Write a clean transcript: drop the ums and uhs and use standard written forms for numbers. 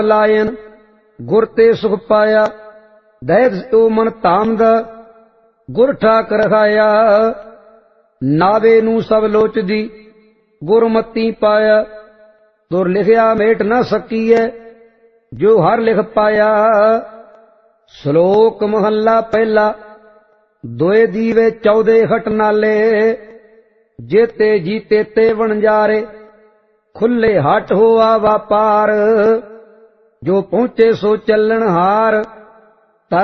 Line ਗੁਰ ਤੇ ਸੁਖ ਪਾਇਆ। ਦੈਤ ਸੋ ਮਨ ਧਾਮ ਦਾ ਗੁਰ ਠਾਕ ਰਖਾਇਆ। ਨਾਵੇ ਨੂੰ ਸਭ ਲੋਚਦੀ ਗੁਰਮਤੀ ਪਾਇਆ। ਤੁਰ ਲਿਖਿਆ ਮੇਟ ਨਾ ਸਕੀਐ ਜੋ ਹਰ ਲਿਖ ਪਾਇਆ। ਸ਼ਲੋਕ ਮਹੱਲਾ ਪਹਿਲਾ। ਦੋਏ ਦੀਵੇ 14 ਖਟ ਨਾਲੇ ਜੇਤੇ ਜੀਤੇ ਤੇ ਵਣਜਾਰੇ। ਖੁੱਲੇ ਹੱਟ ਹੋਆ ਵਾਪਾਰ ਜੋ ਪਹੁੰਚੇ ਸੋ ਚੱਲਣ ਹਾਰ।